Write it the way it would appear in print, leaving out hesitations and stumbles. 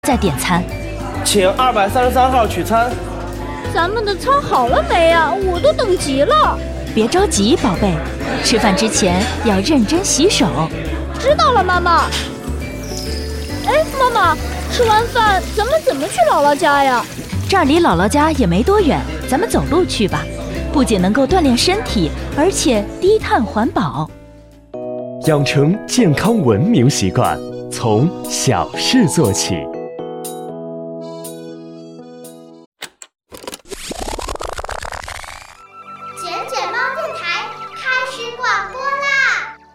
再点餐。 请233号取餐。 咱们的餐好了没呀？我都等急了。 别着急，宝贝，吃饭之前要认真洗手。 知道了，妈妈。哎，妈妈，吃完饭咱们怎么去姥姥家呀？ 这儿离姥姥家也没多远，咱们走路去吧。不仅能够锻炼身体，而且低碳环保。 养成健康文明习惯，从小事做起。